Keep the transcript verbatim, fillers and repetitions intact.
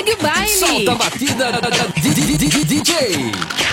Segue o baile. Solta a batida, D J.